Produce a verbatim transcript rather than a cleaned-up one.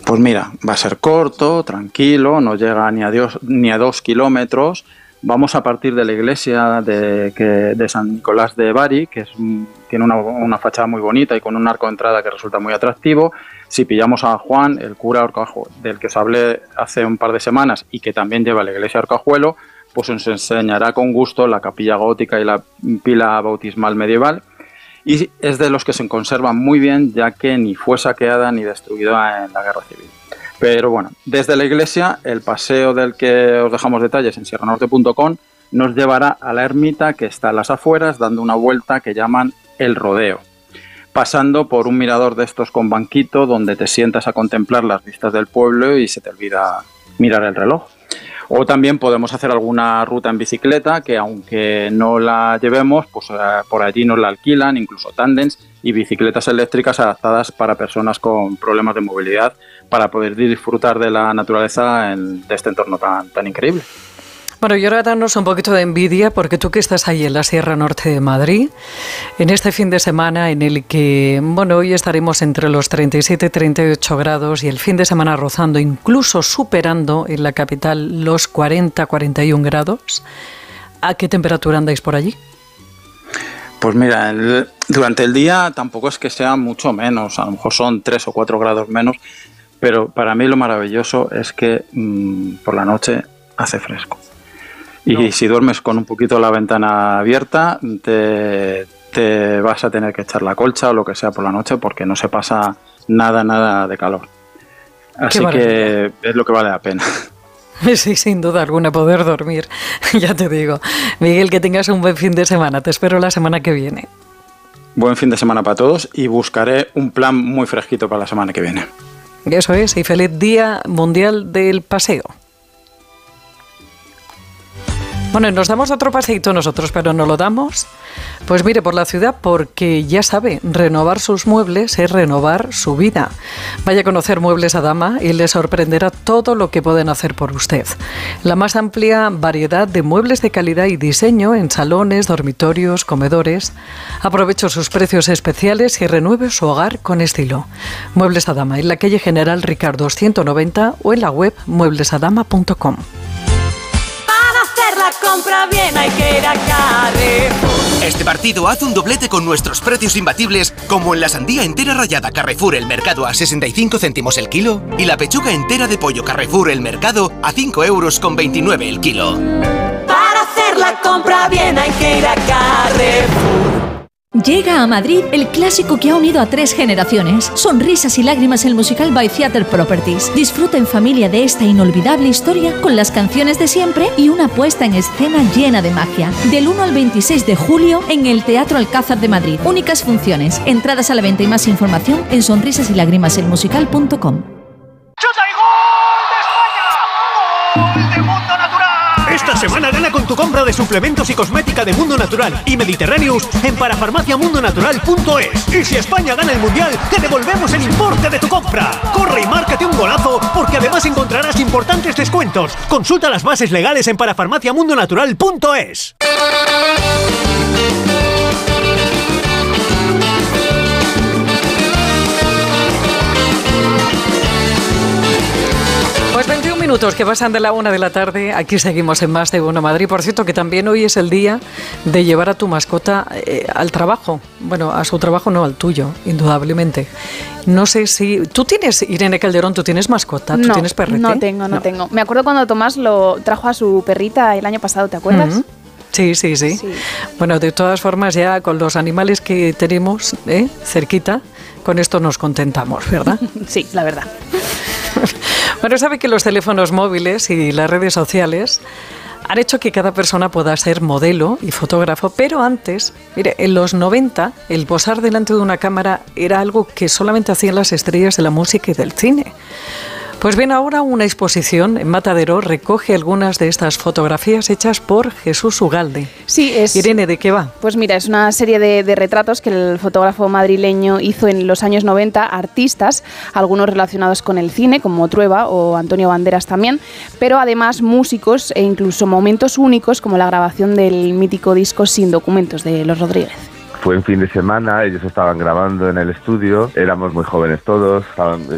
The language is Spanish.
Pues mira, va a ser corto, tranquilo, no llega ni a, Dios, ni a dos kilómetros. Vamos a partir de la iglesia de, que, de San Nicolás de Bari, que es, tiene una, una fachada muy bonita y con un arco de entrada que resulta muy atractivo. Si pillamos a Juan, el cura Horcajuelo, del que os hablé hace un par de semanas y que también lleva la iglesia Horcajuelo, pues os enseñará con gusto la capilla gótica y la pila bautismal medieval. Y es de los que se conservan muy bien, ya que ni fue saqueada ni destruida en la Guerra Civil. Pero bueno, desde la iglesia, el paseo del que os dejamos detalles en sierra norte punto com nos llevará a la ermita que está a las afueras, dando una vuelta que llaman el rodeo, pasando por un mirador de estos con banquito donde te sientas a contemplar las vistas del pueblo y se te olvida mirar el reloj. O también podemos hacer alguna ruta en bicicleta que, aunque no la llevemos, pues eh, por allí nos la alquilan, incluso tándems y bicicletas eléctricas adaptadas para personas con problemas de movilidad, para poder disfrutar de la naturaleza en, de este entorno tan, tan increíble. Bueno, y ahora danos un poquito de envidia, porque tú que estás ahí en la Sierra Norte de Madrid, en este fin de semana en el que, bueno, hoy estaremos entre los treinta y siete y treinta y ocho grados y el fin de semana rozando, incluso superando en la capital los cuarenta a cuarenta y uno grados. ¿A qué temperatura andáis por allí? Pues mira, el, durante el día tampoco es que sea mucho menos, a lo mejor son tres o cuatro grados menos, pero para mí lo maravilloso es que mmm, por la noche hace fresco. Y no. Si duermes con un poquito la ventana abierta, te, te vas a tener que echar la colcha o lo que sea por la noche, porque no se pasa nada, nada de calor. Así que es lo que vale la pena. Sí, sin duda alguna, poder dormir, ya te digo. Miguel, que tengas un buen fin de semana. Te espero la semana que viene. Buen fin de semana para todos y buscaré un plan muy fresquito para la semana que viene. Eso es, y feliz Día Mundial del Paseo. Bueno, nos damos otro paseíto nosotros, pero no lo damos, pues mire, por la ciudad, porque ya sabe, renovar sus muebles es renovar su vida. Vaya a conocer Muebles Adama y le sorprenderá todo lo que pueden hacer por usted. La más amplia variedad de muebles de calidad y diseño en salones, dormitorios, comedores. Aproveche sus precios especiales y renueve su hogar con estilo. Muebles Adama, en la calle General Ricardo ciento noventa o en la web muebles adama punto com. La compra bien hay que ir a Carrefour. Este partido hace un doblete con nuestros precios imbatibles, como en la sandía entera rallada Carrefour El Mercado a sesenta y cinco céntimos el kilo y la pechuga entera de pollo Carrefour El Mercado a cinco euros con veintinueve el kilo. Para hacer la compra bien hay que ir a Carrefour. Llega a Madrid el clásico que ha unido a tres generaciones. Sonrisas y lágrimas, el musical by Theatre Properties. Disfruta en familia de esta inolvidable historia con las canciones de siempre y una puesta en escena llena de magia. Del uno al veintiséis de julio en el Teatro Alcázar de Madrid. Únicas funciones. Entradas a la venta y más información en sonrisas y lágrimas el musical punto com. ¡Chuta y gol de España! ¡Gol de Mundo Natural! Esta semana gana con tu compra de suplementos y cosmética de Mundo Natural y Mediterráneos en parafarmacia mundo natural punto es. Y si España gana el Mundial, te devolvemos el importe de tu compra. Corre y márcate un golazo, porque además encontrarás importantes descuentos. Consulta las bases legales en parafarmacia mundo natural punto es. Pues veintiún minutos que pasan de la una de la tarde, aquí seguimos en Más de Uno Madrid. Por cierto, que también hoy es el día de llevar a tu mascota eh, al trabajo. Bueno, a su trabajo no, al tuyo, indudablemente. No sé si... ¿Tú tienes, Irene Calderón, tú tienes mascota? ¿Tú no, tienes perrete? No tengo, no, no tengo. Me acuerdo cuando Tomás lo trajo a su perrita el año pasado, ¿te acuerdas? Uh-huh. Sí, sí, sí, sí. Bueno, de todas formas, ya con los animales que tenemos ¿eh? cerquita, con esto nos contentamos, ¿verdad? Sí, la verdad. Bueno, sabe que los teléfonos móviles y las redes sociales han hecho que cada persona pueda ser modelo y fotógrafo, pero antes, mire, en los noventa, el posar delante de una cámara era algo que solamente hacían las estrellas de la música y del cine. Pues bien, ahora una exposición en Matadero recoge algunas de estas fotografías hechas por Jesús Ugalde. Sí, es... Irene, ¿de qué va? Pues mira, es una serie de, de retratos que el fotógrafo madrileño hizo en los años noventa, artistas, algunos relacionados con el cine, como Trueba o Antonio Banderas también, pero además músicos e incluso momentos únicos, como la grabación del mítico disco Sin Documentos de Los Rodríguez. Fue un fin de semana, ellos estaban grabando en el estudio, éramos muy jóvenes todos, estaban